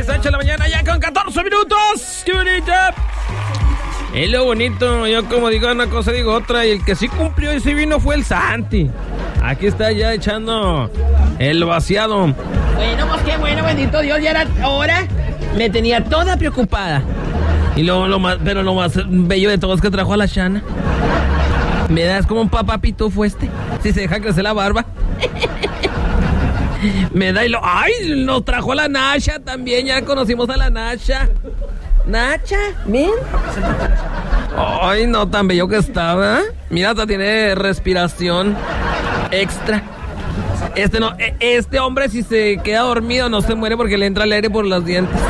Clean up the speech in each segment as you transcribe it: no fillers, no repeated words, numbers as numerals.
las 8 de la mañana, ya con 14 minutos. ¡Qué bonito! Es lo bonito. Yo como digo una cosa, digo otra. Y el que sí cumplió y sí vino fue el Santi. Aquí está ya echando el vaciado. Bueno, pues qué bueno, bendito Dios. Ya era hora. Me tenía toda preocupada. Y lo más bello de todo es que trajo a la Shana. Me das como un papá pitufo este. Si se deja crecer la barba. Me da y lo... ¡Ay! Nos trajo a la Nasha también. Ya conocimos a la Nasha. Nacha, ven. Ay, no, tan bello que estaba. Mira, hasta tiene respiración extra. Este hombre si se queda dormido no se muere porque le entra el aire por los dientes.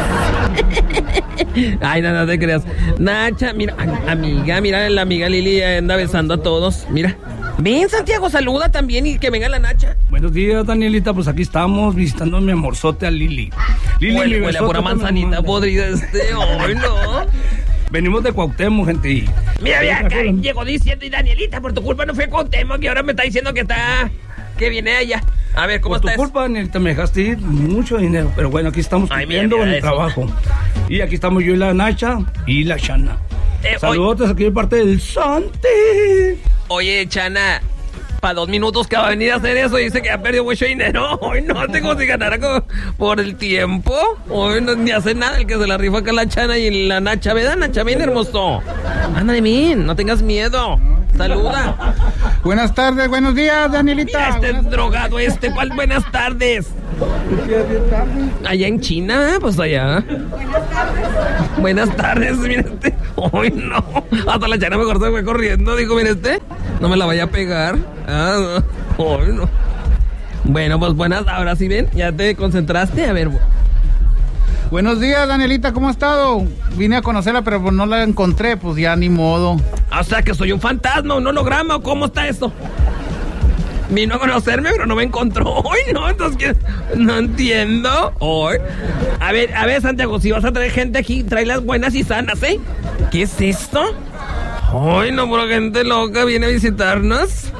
Ay, no te creas. Nacha, mira, amiga, mira, la amiga Lili anda besando a todos. Mira. Ven, Santiago, saluda también y que venga la Nacha. Buenos días, Danielita, pues aquí estamos visitando a mi amorzote, a Lili. Lili, huele a pura manzanita podrida hoy, ¿no? Venimos de Cuauhtémoc, gente. Mira, acá llegó diciendo, y Danielita, por tu culpa no fue a Cuauhtémoc, y ahora me está diciendo que viene allá. A ver, ¿cómo estás? Por tu culpa, Danielita, me dejaste ir mucho dinero, pero bueno, aquí estamos cumpliendo el trabajo. Y aquí estamos yo y la Nacha y la Shana. Saludos aquí de parte del Santi. Oye, Chana, para 2 minutos que va a venir a hacer eso, dice que ha perdido mucho dinero. Hoy no tengo si ganara por el tiempo. Hoy no, ni hace nada el que se la rifa acá la Chana y la Nacha. ¿Verdad, Nacha? Bien hermoso. Ándale, bien, no tengas miedo. Saluda. Buenas tardes, buenos días, Danielita. Mira drogado ¿cuál buenas tardes? Allá en China, pues allá. Buenas tardes, mira Ay, no. Hasta la Chana mejor se fue corriendo. Digo, mira no me la vaya a pegar. Ay, no. Bueno, pues buenas, ahora sí ven, ya te concentraste, a ver. Buenos días, Danielita, ¿cómo ha estado? Vine a conocerla, pero pues no la encontré, pues ya ni modo. O sea, que soy un fantasma, un holograma, ¿o cómo está esto? Vino a conocerme, pero no me encontró. Ay, no, entonces, ¿qué? No entiendo. Ay. A ver, Santiago, si vas a traer gente aquí, tráelas buenas y sanas, ¿eh? ¿Qué es esto? Ay, no, pero gente loca viene a visitarnos.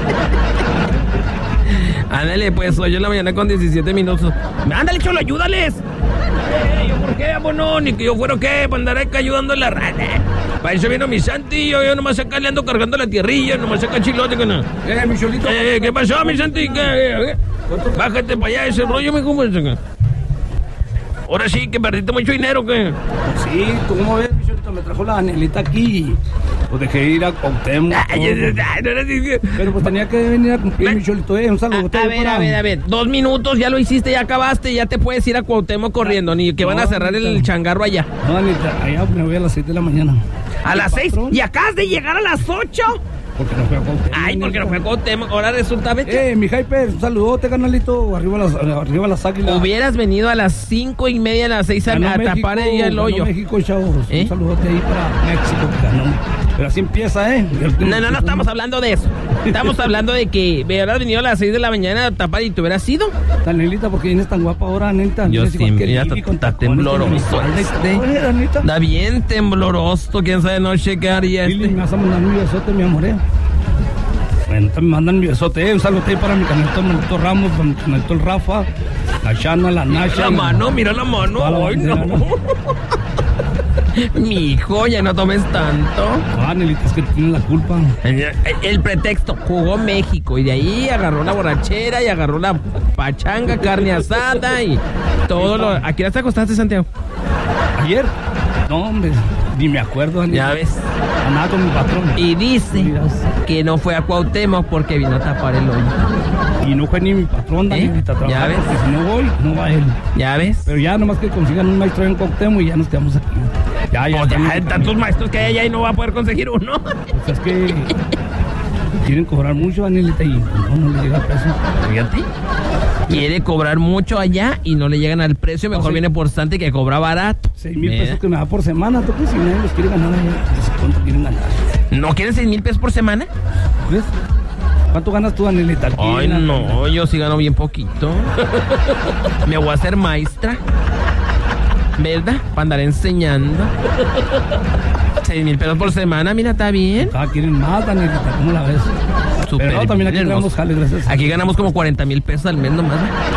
Ándale, pues, hoy en la mañana con 17 minutos. Ándale, cholo, ayúdales. ¿Yo por qué? Pues no, ni que yo fuera qué, para andar acá ayudando a la rana. Para eso vino mi Santi, yo nomás acá le ando cargando la tierrilla, nomás acá chilote, que no. Mi cholito. ¿Qué pasó, mi Santi? Bájate para allá, ese rollo, me como acá. Ahora sí, que perdiste mucho dinero, ¿qué? Sí, ¿cómo ves, mi cholito? Me trajo la Danielita aquí. Pues dejé ir a Cuauhtémoc. Pero pues tenía que venir a cumplir, mi cholito. Un saludo. A ver. 2 minutos, ya lo hiciste, ya acabaste, ya te puedes ir a Cuauhtémoc corriendo. Ni que van a cerrar el changarro allá. No, Danielita, allá me voy a las 6 de la mañana. ¿A las 6? ¿Y acabas de llegar a las 8? Porque no fue a Cuauhtémoc. Ay, porque no fue a Cuauhtémoc. Ahora resulta, vete. Mi Hyper, un saludote, canalito. Arriba las águilas. Hubieras venido a las 5:30, a las 6 a tapar ahí el hoyo. México, chavos. Un saludote ahí para México, que ganó. Pero así empieza, No estamos hablando de eso. Estamos hablando de que hubieras venido a las 6 de la mañana a tapar y te hubieras ido. Danielita, porque vienes tan guapa ahora, neta. Yo sí, ya está tembloroso. Está bien tembloroso. ¿Quién sabe noche qué haría Lili, me vas a mandar un besote, mi amor, Bueno, me mandan mi besote, un saludo para mi canalito Ramos, para mi canalito el Rafa, la Shana, la Nasha. La mano, mira la mano. Ay, no. Mi hijo, ya no tomes tanto. Nelita, es que tienen la culpa. El pretexto, jugó México y de ahí agarró la borrachera y agarró la pachanga, carne asada y todo lo... ¿A qué hora te acostaste, Santiago? ¿Ayer? No, hombre, ni me acuerdo, Daniel. Ya ves. Andaba con mi patrón. Y dice que no fue a Cuauhtémoc porque vino a tapar el hoyo. Y no fue ni mi patrón, Danielita. Ya ves. Porque si no voy, no va él. Ya ves. Pero ya nomás que consigan un maestro en Cuauhtémoc y ya nos quedamos aquí. Ya hay tantos maestros que hay allá y no va a poder conseguir uno. Pues es que quieren cobrar mucho, Danielita, y no le llega el precio. Fíjate. Quiere cobrar mucho allá y no le llegan al precio. Mejor viene por Santi que cobra barato. 6,000 pesos que me da por semana. ¿Tú crees si nadie los quiere ganar allá? ¿Cuánto quieren ganar? ¿No quieren 6,000 pesos por semana? ¿Crees? ¿Cuánto ganas tú, Danielita? Ay, no, yo sí gano bien poquito. Me voy a hacer maestra, ¿verdad? Para andar enseñando. 6,000 pesos por semana, mira, está bien. Quieren más, Danielita, ¿cómo la ves? Super. Pero también aquí ganamos jale, gracias. Aquí ganamos como 40,000 pesos al mes nomás.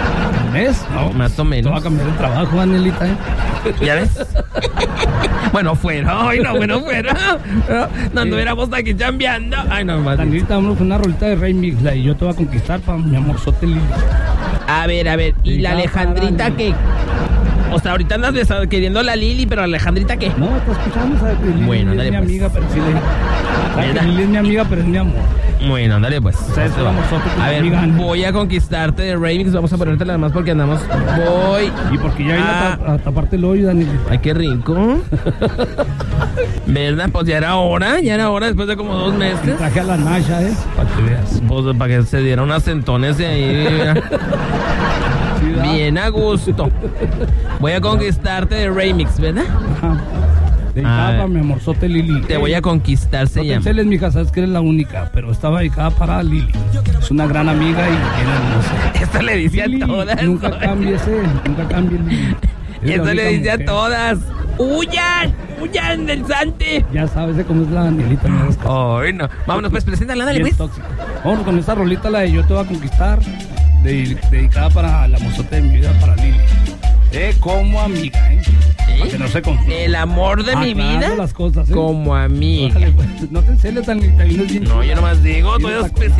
mes, ¿no? Más o menos. Te va a cambiar el trabajo, Danielita, ¿eh? ¿Ya ves? Bueno, fuera. Ay, no, bueno, fuera. No anduviéramos aquí chambeando. Ay, no, más. Danielita, vámonos con una rolita de remix, la y yo te voy a conquistar para mi amorzote Lili. A ver. ¿Y la Alejandrita qué? O sea, ahorita andas queriendo la Lili, pero Alejandrita qué? No, te escuchamos, ¿sabes? Lili bueno, es mi pues. amiga, pero sí le... Lili es mi amiga, pero es mi amor. Bueno, ándale pues. A ver, amiga, voy a conquistarte de remix. Vamos a ponerte nada más porque andamos. Voy. Y porque ya vine a taparte el hoyo, Daniel. Ay, qué rico. ¿Verdad? Pues ya era hora después de como 2 meses. Traje a la Nasha, para que veas. Pues para que se diera unas sentones de ahí. Bien a gusto. Voy a conquistarte de remix, ¿verdad? Ajá. Dedicada para mi amorzote Lili. Te voy a conquistar, se llama. No te enceles, mija, sabes que eres la única, pero estaba dedicada para Lili. Es una gran amiga y tiene hermosa. Esto le dice Lili, a todas. Nunca cambie Lili. Esto le dice a todas. ¡Huyan del Sante! Ya sabes cómo es la Danielita. Ay, no. Vámonos, pues, preséntala, dale, pues. Vámonos con esta rolita, la de Yo te voy a conquistar, dedicada para la amorzote de mi vida, para Lili. Como amiga, Para que no se confunda. El amor de mi vida. Las cosas, como amiga. Bájale, pues. No te enceles, Danielita. No, yo nomás digo, tú eres